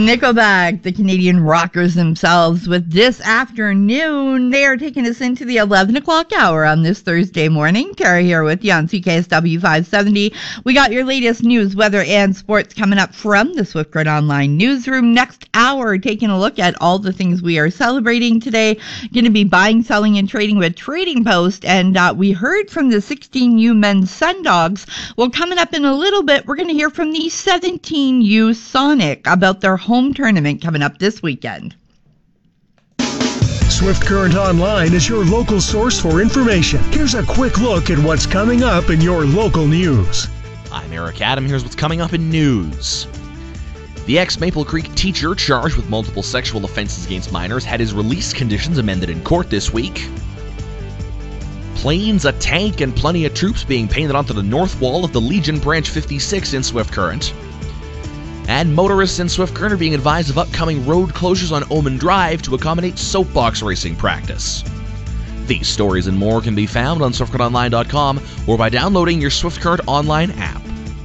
Nickelback, the Canadian rockers themselves, with This Afternoon. They are taking us into the 11 o'clock hour on this Thursday morning. Tara here with you on CKSW 570. We got your latest news, weather, and sports coming up from the Swift Current Online newsroom. Next hour, taking a look at all the things we are celebrating today. Going to be buying, selling, and trading with Trading Post. And we heard from the 16U men's Sun Dogs. Well, coming up in a little bit, we're going to hear from the 17U Sonic about their home tournament coming up this weekend. Swift Current Online is your local source for information. Here's a quick look at what's coming up in your local news. I'm Eric Adam. Here's what's coming up in news. The ex-Maple Creek teacher charged with multiple sexual offenses against minors had his release conditions amended in court this week. Planes, a tank, and plenty of troops being painted onto the north wall of the Legion Branch 56 in Swift Current. And motorists in Swift Current are being advised of upcoming road closures on Omen Drive to accommodate soapbox racing practice. These stories and more can be found on SwiftCurrentOnline.com or by downloading your Swift Current Online app.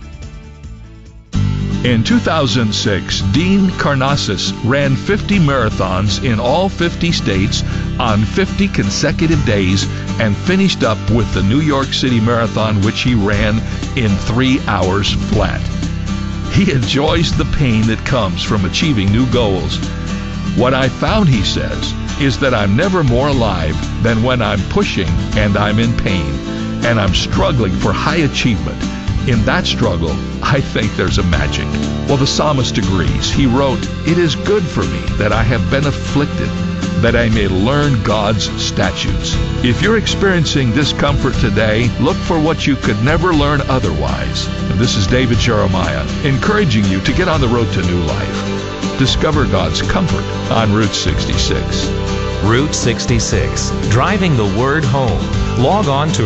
In 2006, Dean Karnazes ran 50 marathons in all 50 states on 50 consecutive days and finished up with the New York City Marathon, which he ran in 3 hours flat. He enjoys the pain that comes from achieving new goals. What I found, he says, is that I'm never more alive than when I'm pushing and I'm in pain and I'm struggling for high achievement. In that struggle, I think there's a magic. Well, the psalmist agrees. He wrote, "It is good for me that I have been afflicted, that I may learn God's statutes." If you're experiencing discomfort today, look for what you could never learn otherwise. And this is David Jeremiah, encouraging you to get on the road to new life. Discover God's comfort on Route 66. Route 66, driving the word home. Log on to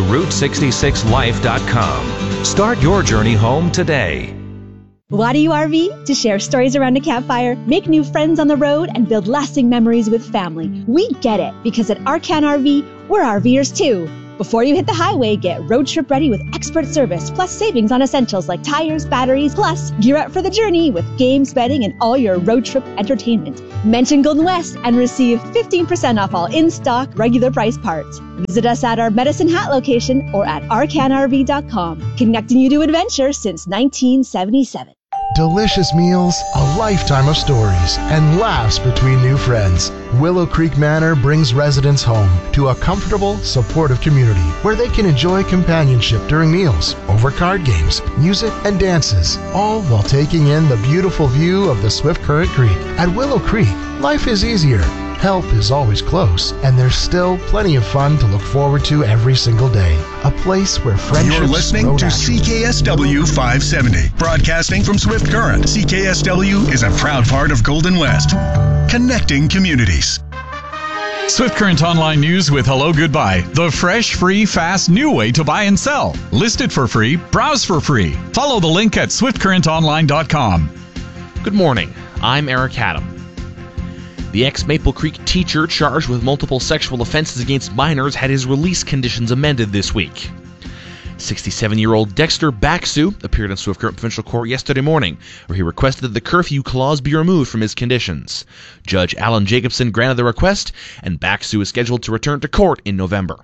Route66Life.com. Start your journey home today. Why do you RV? To share stories around a campfire, make new friends on the road, and build lasting memories with family. We get it, because at Arcan RV, we're RVers too. Before you hit the highway, get road trip ready with expert service, plus savings on essentials like tires, batteries, plus gear up for the journey with games, bedding, and all your road trip entertainment. Mention Golden West and receive 15% off all in-stock, regular price parts. Visit us at our Medicine Hat location or at arcanrv.com, connecting you to adventure since 1977. Delicious meals, a lifetime of stories, and laughs between new friends. Willow Creek Manor brings residents home to a comfortable, supportive community where they can enjoy companionship during meals, over card games, music, and dances, all while taking in the beautiful view of the Swift Current Creek. At Willow Creek, life is easier. Help is always close, and there's still plenty of fun to look forward to every single day. A place where friendships You're listening to CKSW 570, broadcasting from Swift Current. CKSW is a proud part of Golden West, connecting communities. Swift Current Online News with Hello Goodbye, the fresh, free, fast, new way to buy and sell. List it for free, browse for free. Follow the link at SwiftCurrentOnline.com. Good morning. I'm Eric Adam. The ex-Maple Creek teacher charged with multiple sexual offenses against minors had his release conditions amended this week. 67-year-old Dexter Baksu appeared in Swift Current Provincial Court yesterday morning, where he requested that the curfew clause be removed from his conditions. Judge Alan Jacobson granted the request, and Baksu is scheduled to return to court in November.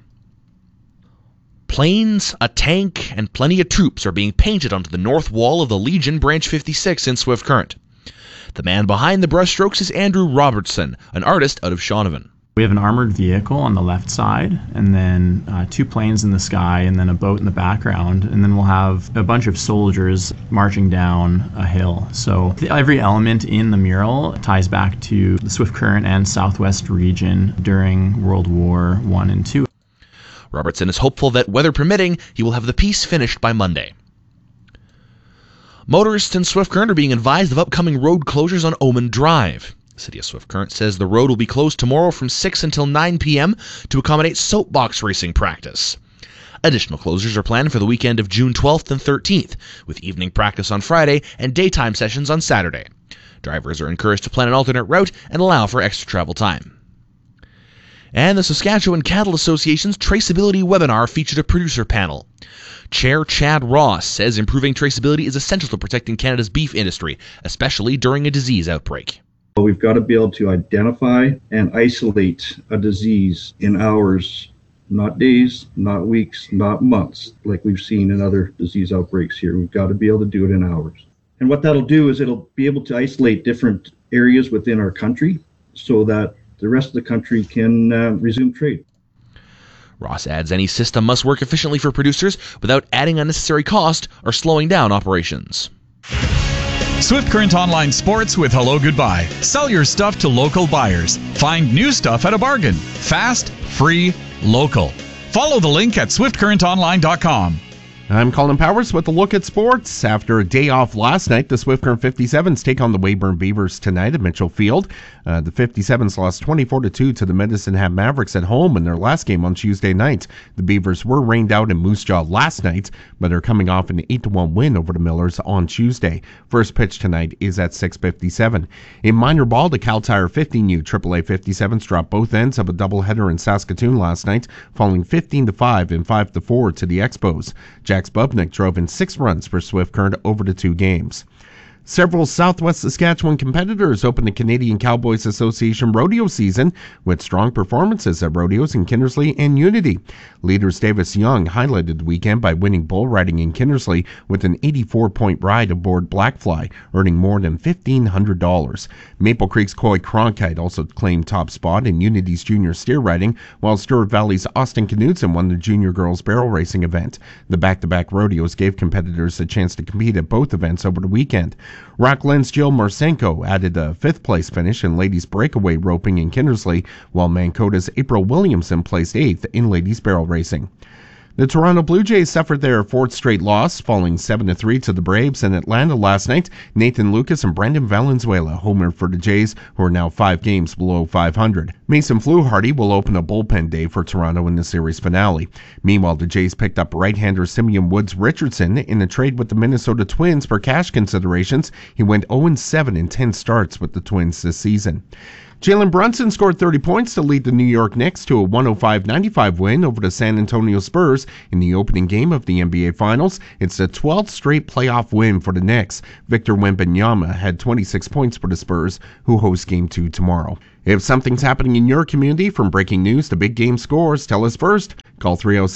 Planes, a tank, and plenty of troops are being painted onto the north wall of the Legion Branch 56 in Swift Current. The man behind the brushstrokes is Andrew Robertson, an artist out of Shaunavon. We have an armored vehicle on the left side, and then 2 planes in the sky, and then a boat in the background, and then we'll have a bunch of soldiers marching down a hill. So every element in the mural ties back to the Swift Current and Southwest region during World War I and II. Robertson is hopeful that, weather permitting, he will have the piece finished by Monday. Motorists in Swift Current are being advised of upcoming road closures on Omen Drive. The City of Swift Current says the road will be closed tomorrow from 6 until 9 p.m. to accommodate soapbox racing practice. Additional closures are planned for the weekend of June 12th and 13th, with evening practice on Friday and daytime sessions on Saturday. Drivers are encouraged to plan an alternate route and allow for extra travel time. And the Saskatchewan Cattle Association's traceability webinar featured a producer panel. Chair Chad Ross says improving traceability is essential to protecting Canada's beef industry, especially during a disease outbreak. We've got to be able to identify and isolate a disease in hours, not days, not weeks, not months, like we've seen in other disease outbreaks here. We've got to be able to do it in hours. And what that'll do is it'll be able to isolate different areas within our country so that the rest of the country can resume trade. Ross adds any system must work efficiently for producers without adding unnecessary cost or slowing down operations. Swift Current Online Sports with Hello Goodbye. Sell your stuff to local buyers. Find new stuff at a bargain. Fast, free, local. Follow the link at swiftcurrentonline.com. I'm Colin Powers with a look at sports. After a day off last night, the Swift Current 57s take on the Weyburn Beavers tonight at Mitchell Field. The 57s lost 24-2 to the Medicine Hat Mavericks at home in their last game on Tuesday night. The Beavers were rained out in Moose Jaw last night, but are coming off an 8-1 win over the Millers on Tuesday. First pitch tonight is at 6:57. In minor ball, the Cal Tire 15U AAA 57s dropped both ends of a doubleheader in Saskatoon last night, falling 15-5 and 5-4 to the Expos. Jack Bubnick drove in 6 runs for Swift Current over the 2 games. Several Southwest Saskatchewan competitors opened the Canadian Cowboys Association rodeo season with strong performances at rodeos in Kindersley and Unity. Leaders Davis Young highlighted the weekend by winning bull riding in Kindersley with an 84-point ride aboard Blackfly, earning more than $1,500. Maple Creek's Coy Cronkite also claimed top spot in Unity's junior steer riding, while Stewart Valley's Austin Knudsen won the junior girls barrel racing event. The back-to-back rodeos gave competitors a chance to compete at both events over the weekend. Rockland's Jill Marsenko added a 5th-place finish in ladies' breakaway roping in Kindersley, while Mankota's April Williamson placed 8th in ladies' barrel racing. The Toronto Blue Jays suffered their 4th straight loss, falling 7-3 to the Braves in Atlanta last night. Nathan Lucas and Brendan Valenzuela homered for the Jays, who are now 5 games below 500. Mason Fluharty will open a bullpen day for Toronto in the series finale. Meanwhile, the Jays picked up right-hander Simeon Woods Richardson in a trade with the Minnesota Twins for cash considerations. He went 0-7 in 10 starts with the Twins this season. Jalen Brunson scored 30 points to lead the New York Knicks to a 105-95 win over the San Antonio Spurs in the opening game of the NBA Finals. It's the 12th straight playoff win for the Knicks. Victor Wembanyama had 26 points for the Spurs, who host Game 2 tomorrow. If something's happening in your community, from breaking news to big game scores, tell us first. Call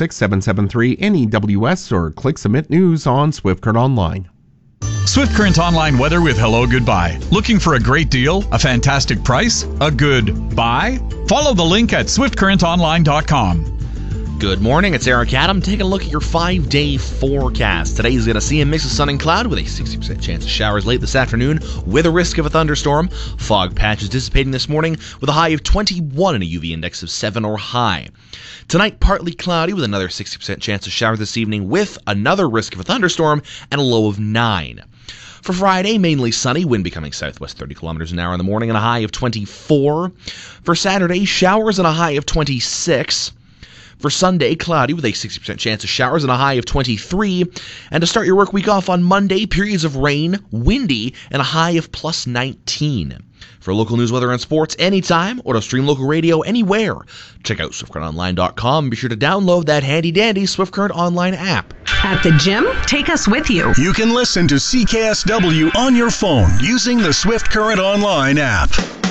306-773-NEWS or click Submit News on Swift Current Online. Swift Current Online weather with Hello Goodbye. Looking for a great deal, a fantastic price, a good buy? Follow the link at swiftcurrentonline.com. Good morning, it's Eric Adam taking a look at your 5-day forecast. Today is going to see a mix of sun and cloud with a 60% chance of showers late this afternoon with a risk of a thunderstorm. Fog patches dissipating this morning with a high of 21 and a UV index of 7 or high. Tonight, partly cloudy with another 60% chance of showers this evening with another risk of a thunderstorm and a low of 9. For Friday, mainly sunny, wind becoming southwest 30 kilometers an hour in the morning and a high of 24. For Saturday, showers and a high of 26. For Sunday, cloudy with a 60% chance of showers and a high of 23. And to start your work week off on Monday, periods of rain, windy, and a high of plus 19. For local news, weather, and sports anytime, or to stream local radio anywhere, check out SwiftCurrentOnline.com. Be sure to download that handy-dandy Swift Current Online app. At the gym, take us with you. You can listen to CKSW on your phone using the Swift Current Online app.